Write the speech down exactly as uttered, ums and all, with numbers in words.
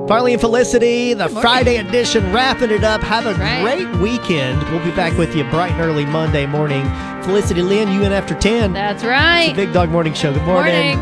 Farley and Felicity, the Friday edition, wrapping it up. Have a Right. great weekend. We'll be back with you bright and early Monday morning. Felicity Lynn, you in after ten. That's right. It's the Big Dog Morning Show. Good morning. Morning.